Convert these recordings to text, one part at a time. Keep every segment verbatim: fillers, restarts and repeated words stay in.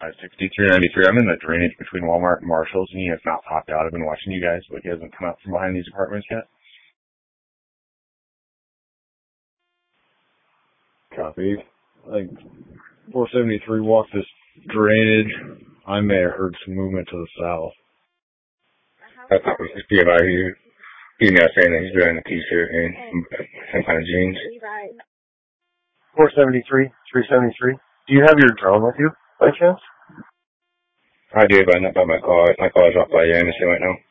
five sixty, three ninety-three. I'm in the drainage between Walmart and Marshall's, and he has not popped out. I've been watching you guys, but he hasn't come out from behind these apartments yet. Copy. Like, four seventy-three walked this drainage. I may have heard some movement to the south. I thought we could see about you. You know, saying that he's wearing a t-shirt and some, some kind of jeans. four seventy-three, three seventy-three. Do you have your drone with you, by chance? I do, but not by my car. My car's off by the embassy right now.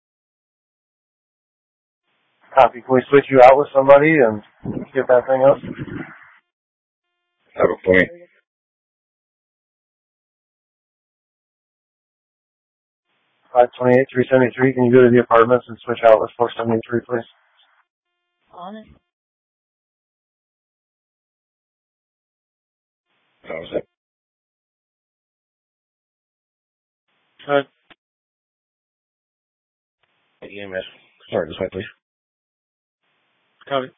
Copy. Can we switch you out with somebody and get that thing up? I have a point. five twenty-eight, three seventy-three. Can you go to the apartments and switch out with four seventy-three, please? On it. That was it. Good. E M S. Sorry, this way, please. Copy.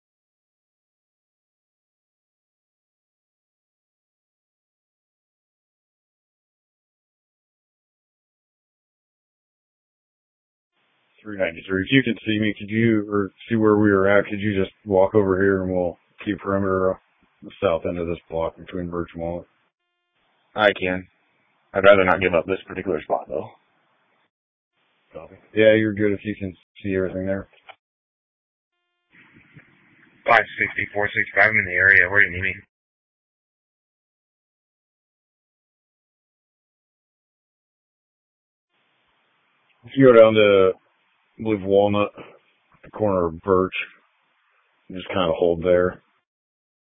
three ninety-three. If you can see me, could you, or see where we were at, could you just walk over here and we'll keep perimeter of the south end of this block between Birch and Walnut? I can. I'd rather not give up this particular spot, though. Copy. Yeah, you're good if you can see everything there. five sixty, four sixty-five, I'm in the area. Where do you need me? If you go down to, I believe, Walnut, the corner of Birch, just kind of hold there.